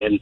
And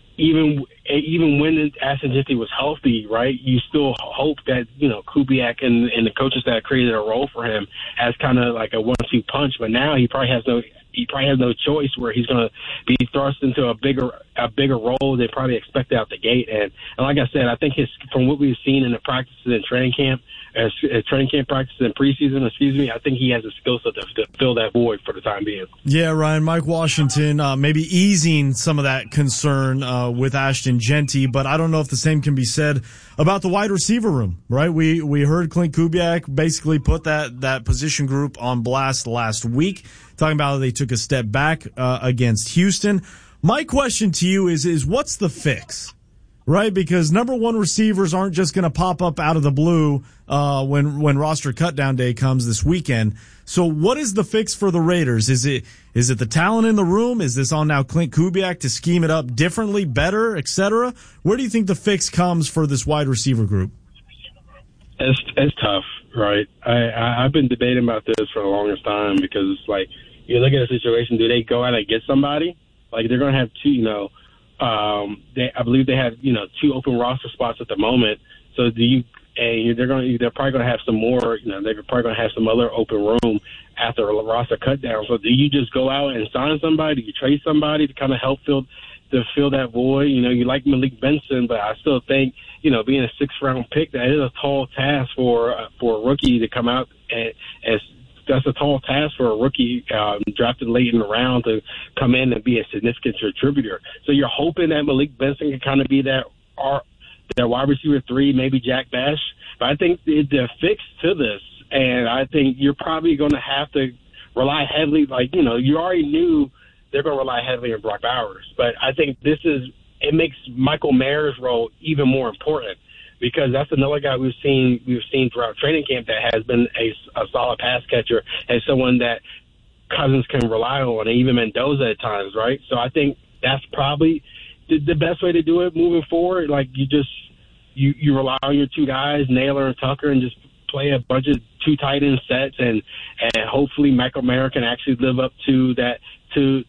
even when Ashton Jeanty was healthy, right, you still hope that, Kubiak and the coaches that created a role for him as kind of like a 1-2 punch. But now he probably has no choice where he's going to be thrust into a bigger role than probably expected out the gate. And like I said, I think from what we've seen in the practices in training camp practices in preseason, I think he has a skill set to fill that void for the time being. Yeah, Ryan, Mike Washington maybe easing some of that concern with Ashton Jeanty, but I don't know if the same can be said about the wide receiver room, right? We heard Clint Kubiak basically put that position group on blast last week, talking about how they took a step back against Houston. My question to you is what's the fix? Right, because number one receivers aren't just going to pop up out of the blue when roster cutdown day comes this weekend. So what is the fix for the Raiders? Is it the talent in the room? Is this on now Clint Kubiak to scheme it up differently, better, etc.? Where do you think the fix comes for this wide receiver group? It's tough, right? I've been debating about this for the longest time because it's like you look at a situation. Do they go out and get somebody? Like they're going to have two, I believe they have, 2 open roster spots at the moment. So they're probably going to have some more, they're probably going to have some other open room after a roster cut down. So do you just go out and sign somebody? Do you trade somebody to kind of help fill that void? You like Malik Benson, but I still think, being a 6th round pick, that is a tall task for a rookie to come out as that's a tall task for a rookie drafted late in the round to come in and be a significant contributor. So you're hoping that Malik Benson can kind of be that wide receiver 3, maybe Jack Bash. But I think the fix to this, and I think you're probably going to have to rely heavily, you already knew they're going to rely heavily on Brock Bowers. But I think it makes Michael Mayer's role even more important, because that's another guy we've seen throughout training camp that has been a solid pass catcher and someone that Cousins can rely on, and even Mendoza at times, right? So I think that's probably the best way to do it moving forward. Like you rely on your 2 guys, Naylor and Tucker, and just play a bunch of 2 tight end sets, and hopefully Michael Mayer can actually live up to that, to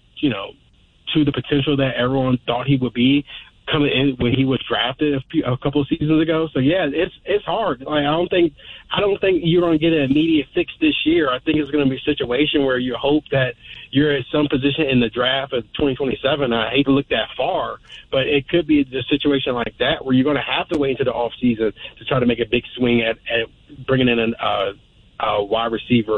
the potential that everyone thought he would be coming in when he was drafted a couple of seasons ago. So yeah, it's hard. Like I don't think you're going to get an immediate fix this year. I think it's going to be a situation where you hope that you're at some position in the draft of 2027. I hate to look that far, but it could be a situation like that where you're going to have to wait until the off season to try to make a big swing at bringing in a wide receiver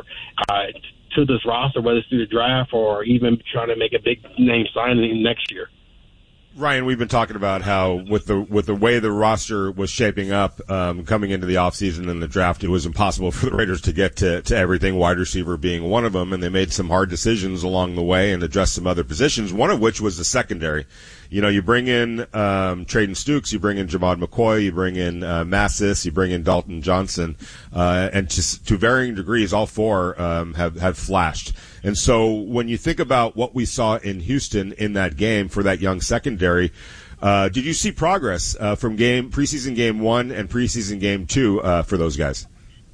to this roster, whether it's through the draft or even trying to make a big name signing next year. Ryan, we've been talking about how with the way the roster was shaping up coming into the offseason and the draft, it was impossible for the Raiders to get to everything, wide receiver being one of them, and they made some hard decisions along the way and addressed some other positions, one of which was the secondary. You bring in Traden Stukes, you bring in Jamad McCoy, you bring in Massis, you bring in Dalton Johnson, and to varying degrees, all 4 have flashed. And so when you think about what we saw in Houston in that game for that young secondary, did you see progress from preseason game 1 and preseason game 2 for those guys?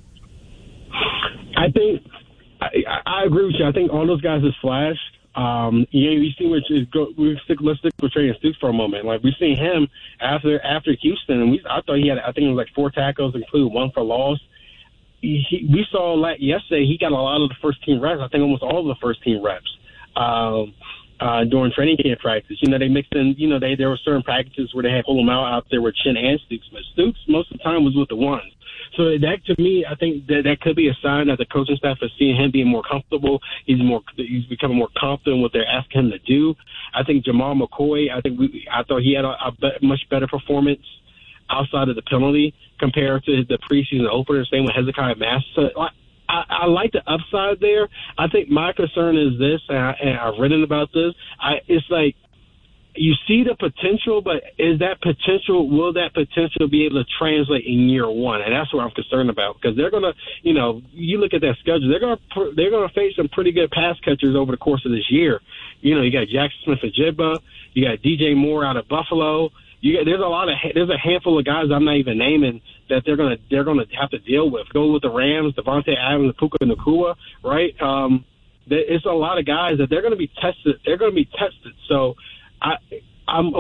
I think I agree with you. I think all those guys have flashed. You see, let's stick with Traden Stukes for a moment. Like we've seen him after Houston, and I thought he had, I think it was like 4 tackles, including 1 for loss. We saw yesterday he got a lot of the first team reps. I think almost all of the first team reps during training camp practice. They mixed in. There were certain practices where they had pull him out there with Chin and Stukes, but Stukes most of the time was with the ones. So that, to me, I think that could be a sign that the coaching staff is seeing him being more comfortable. He's becoming more confident in what they're asking him to do. I think Jamal McCoy, I thought he had a much better performance outside of the penalty compared to the preseason opener. Same with Hezekiah Mass. So I like the upside there. I think my concern is this, and I've written about this. It's like, you see the potential, but will that potential be able to translate in year 1? And that's what I'm concerned about, because they're going to, you look at that schedule, they're going to face some pretty good pass catchers over the course of this year. You got Jackson Smith-Njigba, you got DJ Moore out of Buffalo. There's a handful of guys I'm not even naming that they're going to have to deal with. Go with the Rams, Devontae Adams, Puka Nacua, right? It's a lot of guys that they're going to be tested. So I'm